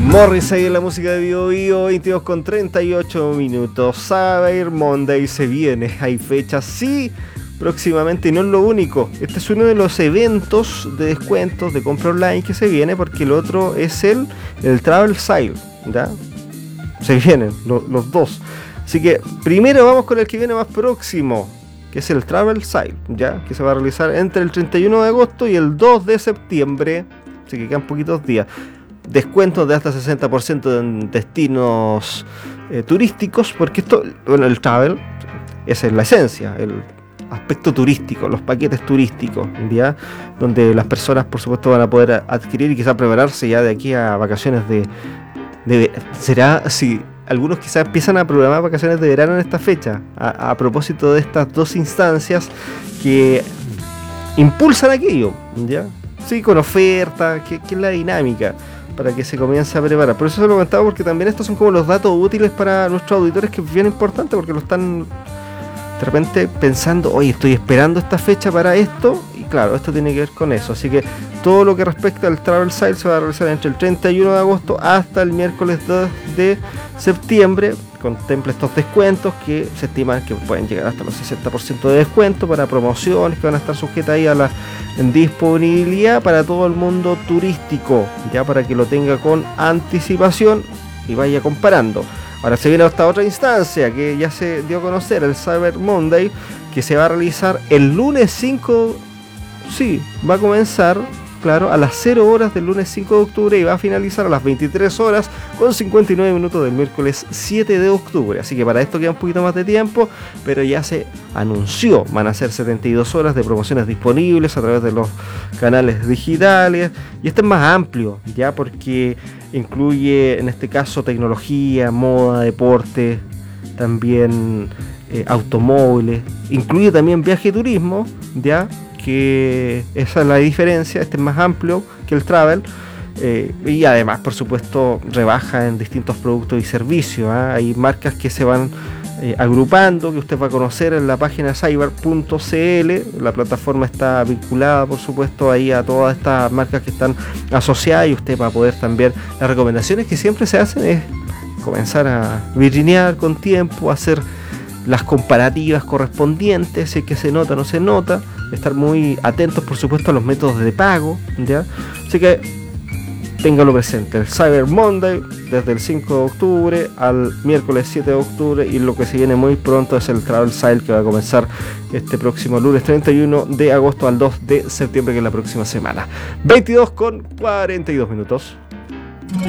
Morrissey en la música de Bio Bio, 22 con 38 minutos. Cyber Monday se viene, hay fechas, sí, próximamente, y no es lo único. Este es uno de los eventos de descuentos de compra online que se viene, porque el otro es el Travel Sale, ¿ya? Se vienen los dos. Así que primero vamos con el que viene más próximo, que es el Travel Sale, ¿ya? Que se va a realizar entre el 31 de agosto y el 2 de septiembre, así que quedan poquitos días. Descuentos de hasta 60% en destinos turísticos, porque esto, bueno, el travel, esa es la esencia, el aspecto turístico, los paquetes turísticos, ¿ya? Donde las personas, por supuesto, van a poder adquirir y quizás prepararse ya de aquí a vacaciones será si algunos quizás empiezan a programar vacaciones de verano en esta fecha, a propósito de estas dos instancias que impulsan aquello, ¿ya? Sí, con oferta, que es la dinámica para que se comience a preparar. Por eso se lo comentaba, porque también estos son como los datos útiles para nuestros auditores, que es bien importante, porque lo están de repente pensando, oye, estoy esperando esta fecha para esto, y claro, esto tiene que ver con eso. Así que todo lo que respecta al Travel Sale se va a realizar entre el 31 de agosto hasta el miércoles 2 de septiembre. Contempla estos descuentos que se estiman que pueden llegar hasta los 60% de descuento para promociones que van a estar sujetas ahí a la disponibilidad para todo el mundo turístico, ya para que lo tenga con anticipación y vaya comparando. Ahora se viene esta otra instancia que ya se dio a conocer, el Cyber Monday, que se va a realizar el lunes 5, sí, va a comenzar, claro, a las 0 horas del lunes 5 de octubre y va a finalizar a las 23 horas con 59 minutos del miércoles 7 de octubre. Así que para esto queda un poquito más de tiempo, pero ya se anunció, van a ser 72 horas de promociones disponibles a través de los canales digitales, y este es más amplio, ya, porque incluye en este caso tecnología, moda, deporte, también automóviles, incluye también viaje y turismo, ya, que esa es la diferencia. Este es más amplio que el travel, y además, por supuesto, rebaja en distintos productos y servicios, ¿eh? Hay marcas que se van agrupando, que usted va a conocer en la página cyber.cl. La plataforma está vinculada, por supuesto, ahí a todas estas marcas que están asociadas, y usted va a poder también, las recomendaciones que siempre se hacen es comenzar a vitrinear con tiempo, hacer las comparativas correspondientes, si es que se nota o no se nota, estar muy atentos, por supuesto, a los métodos de pago, ¿ya? Así que téngalo presente, el Cyber Monday desde el 5 de octubre al miércoles 7 de octubre, y lo que se viene muy pronto es el Travel Sale, que va a comenzar este próximo lunes 31 de agosto al 2 de septiembre, que es la próxima semana. 22 con 42 minutos.